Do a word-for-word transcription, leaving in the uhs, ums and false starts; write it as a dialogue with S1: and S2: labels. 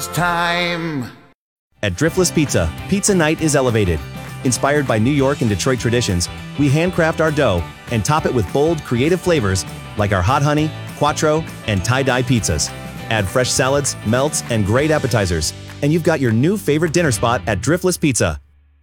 S1: time.
S2: At Driftless Pizza, pizza night is elevated. Inspired by New York and Detroit traditions, we handcraft our dough and top it with bold, creative flavors like our hot honey, quattro, and tie-dye pizzas. Add fresh salads, melts, and great appetizers, and you've got your new favorite dinner spot at Driftless Pizza.